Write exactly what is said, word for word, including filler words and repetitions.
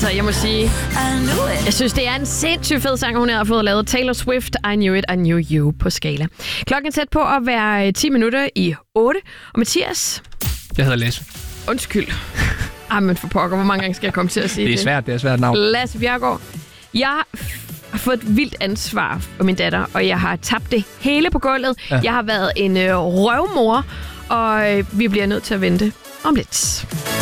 Altså, jeg må sige, jeg synes, det er en sindssygt fed sang, hun har fået lavet. Taylor Swift, I Knew It, I Knew You på skala. Klokken er tæt på at være ti minutter i otte. Og Mathias? Jeg hedder Lasse. Undskyld. Ah, men for pokker, hvor mange gange skal jeg komme til at sige det? Det er svært, det er svært navn. Lasse Bjerregaard. Jeg har fået et vildt ansvar for min datter, og jeg har tabt det hele på gulvet. Ja. Jeg har været en øh, røvmor, og øh, vi bliver nødt til at vente om lidt.